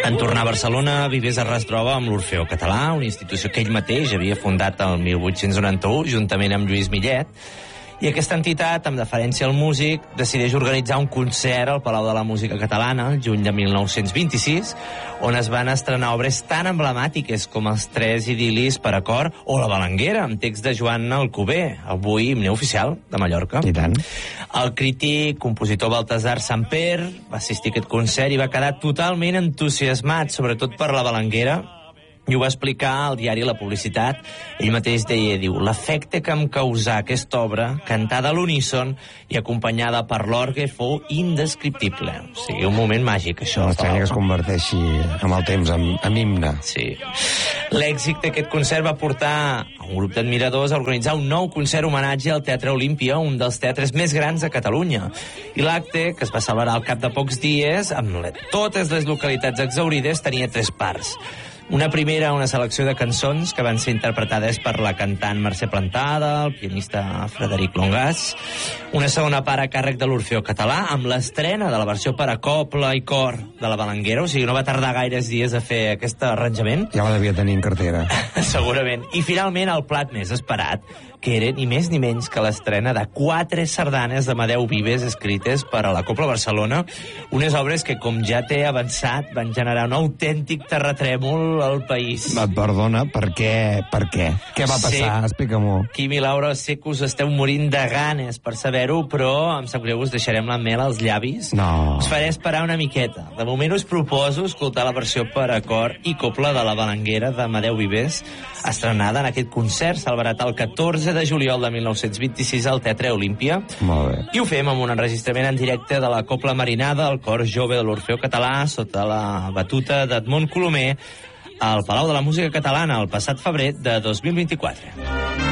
En tornar a Barcelona, Vives es retroba amb l'Orfeó Català, una institució que ell mateix havia fundat el 1891, juntament amb Lluís Millet, i aquesta entitat, amb deferència al músic, decideix organitzar un concert al Palau de la Música Catalana, el juny de 1926, on es van estrenar obres tan emblemàtiques com els 3 idil·lis per a cor o La Balanguera, amb text de Joan Alcover, avui himne oficial de Mallorca. I tant. El crític, compositor Baltasar Samper, va assistir a aquest concert i va quedar totalment entusiasmat, sobretot per La Balanguera, i ho va explicar al diari La Publicitat. Ell mateix deia, l'efecte que em causà aquesta obra, cantada a l'uníson i acompanyada per l'orgue, fou indescriptible. O sigui, un moment màgic, això. No estranya que es converteixi amb el temps en himne. Sí. L'èxit d'aquest concert va portar a un grup d'admiradors a organitzar un nou concert homenatge al Teatre Olímpia, un dels teatres més grans de Catalunya. I l'acte, que es va celebrar al cap de pocs dies, amb totes les localitats exhaurides, tenia 3 parts. Una primera, una selecció de cançons que van ser interpretades per la cantant Mercè Plantada, el pianista Frederic Longàs. Una segona part a càrrec de l'Orfeó Català, amb l'estrena de la versió per a cobla i cor de La Balanguera, o sigui, no va tardar gaires dies a fer aquest arranjament. Ja la devia tenir en cartera. Segurament. I finalment el plat més esperat, que era ni més ni menys que l'estrena de 4 sardanes d'Amadeu Vives escrites per a la Cobla Barcelona, unes obres que, com ja t'he avançat, van generar un autèntic terratrèmol al país. Perdona, per què? Per què? Què va passar? Explica-m'ho. Quim i Laura, sé que us esteu morint de ganes per saber-ho, però em sap greu, us deixarem la mel als llavis. No. Us faré esperar una miqueta. De moment us proposo escoltar la versió per a cor i cobla de La Balanguera d'Amadeu Vives, estrenada en aquest concert celebrat el 14 de juliol de 1926 al Teatre Olímpia. Molt bé. I ho fem amb un enregistrament en directe de la Cobla Marinada, el cor jove de l'Orfeó Català, sota la batuta d'Edmond Colomer, al Palau de la Música Catalana el passat febrer de 2024.